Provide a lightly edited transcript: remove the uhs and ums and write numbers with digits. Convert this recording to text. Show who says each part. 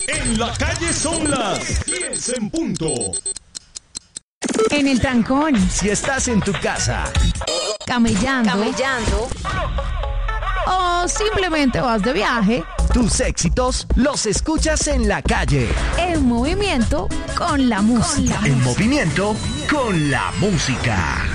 Speaker 1: En la calle son las 10 en punto.
Speaker 2: En el trancón,
Speaker 3: Si estás en tu casa,
Speaker 2: camellando, o simplemente vas de viaje,
Speaker 3: tus éxitos los escuchas en la calle.
Speaker 2: en movimiento con la música.
Speaker 3: En movimiento con la música.